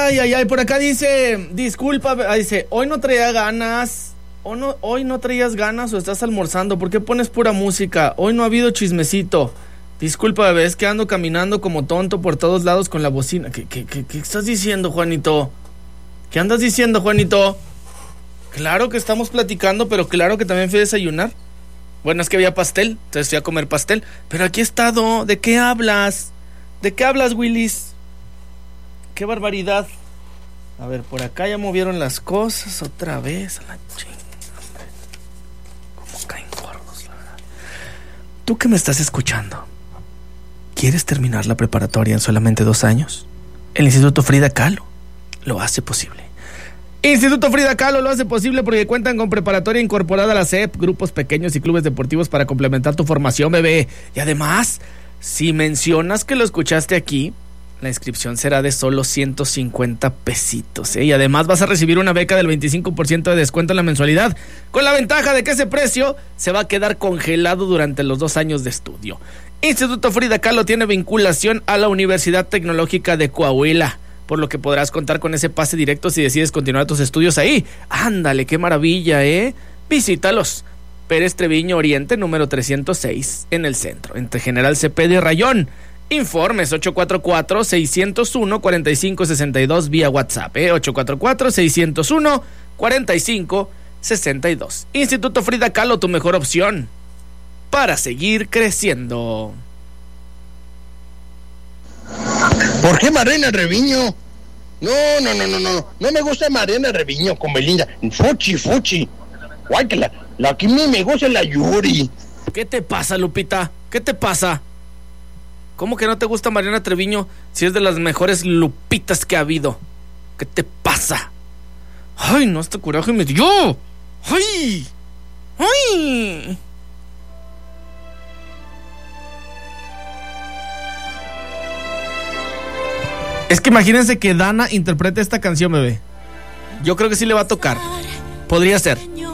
Ay, por acá dice, disculpa, dice, hoy no traía ganas, hoy no traías ganas o estás almorzando, ¿por qué pones pura música? Hoy no ha habido chismecito. Disculpa, bebé, es que ando caminando como tonto por todos lados con la bocina. ¿Qué estás diciendo, Juanito? ¿Qué andas diciendo, Juanito? Claro que estamos platicando, pero claro que también fui a desayunar. Bueno, es que había pastel, entonces fui a comer pastel. Pero aquí he estado, ¿de qué hablas? ¿De qué hablas, Willis? ¡Qué barbaridad! A ver, por acá ya movieron las cosas otra vez. A la chingada, hombre. Cómo caen gordos, la verdad. ¿Tú que me estás escuchando? ¿Quieres terminar la preparatoria en solamente 2 años? El Instituto Frida Kahlo lo hace posible. Instituto Frida Kahlo lo hace posible porque cuentan con preparatoria incorporada a la SEP, grupos pequeños y clubes deportivos para complementar tu formación, bebé. Y además, si mencionas que lo escuchaste aquí, la inscripción será de solo 150 pesitos, ¿eh? Y además vas a recibir una beca del 25% de descuento en la mensualidad, con la ventaja de que ese precio se va a quedar congelado durante los 2 años de estudio. Instituto Frida Kahlo tiene vinculación a la Universidad Tecnológica de Coahuila, por lo que podrás contar con ese pase directo si decides continuar tus estudios ahí. Ándale, qué maravilla, ¿eh? Visítalos. Pérez Treviño Oriente, número 306, en el centro, entre General Cepeda y Rayón. Informes 844-601-4562 vía WhatsApp, 844-601-4562. Instituto Frida Kahlo, tu mejor opción para seguir creciendo. ¿Por qué Mariana Treviño? No me gusta Mariana Treviño con Belinda. Fuchi. Guay, que la que me gusta es la Yuri. ¿Qué te pasa, Lupita? ¿Qué te pasa? ¿Cómo que no te gusta Mariana Treviño si es de las mejores Lupitas que ha habido? ¿Qué te pasa? Ay, no, este coraje me dio. Ay. Es que imagínense que Dana interprete esta canción, bebé. Yo creo que sí le va a tocar. Podría ser.